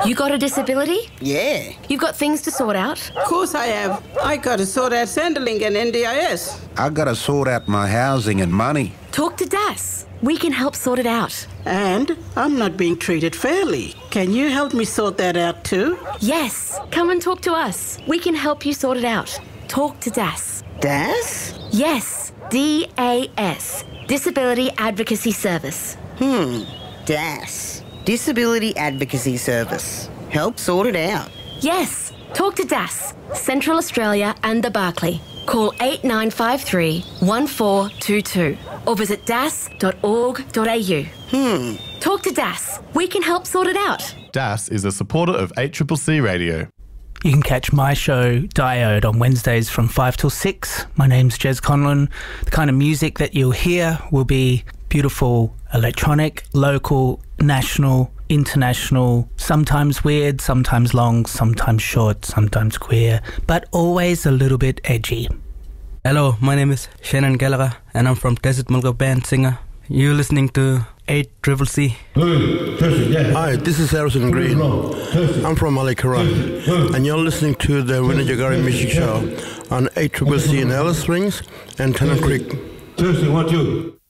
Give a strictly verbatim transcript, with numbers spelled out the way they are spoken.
You got a disability? Yeah. You've got things to sort out? Of course I have. I got to sort out Centrelink and N D I S. I got to sort out my housing and money. Talk to D A S. We can help sort it out. And I'm not being treated fairly. Can you help me sort that out too? Yes. Come and talk to us. We can help you sort it out. Talk to D A S. D A S? Yes. D A S. Disability Advocacy Service. Hmm. D A S. Disability Advocacy Service. Help sort it out. Yes. Talk to D A S. Central Australia and the Barclay. Call eight nine five three, one four two two or visit d a s dot org dot a u. Hmm. Talk to D A S. We can help sort it out. D A S is a supporter of eight C C C Radio. You can catch my show, Diode, on Wednesdays from five till six. My name's Jez Conlon. The kind of music that you'll hear will be beautiful electronic, local, national, international, sometimes weird, sometimes long, sometimes short, sometimes queer, but always a little bit edgy. Hello, my name is Shannon Gallagher and I'm from Desert Mulga Band Singer. You're listening to eight C C C. Hi, this is Harrison Green. I'm from Malekara, and you're listening to the Winajagari Music Show on eight C C C in Alice Springs and Tennant Creek. Thursday, what you?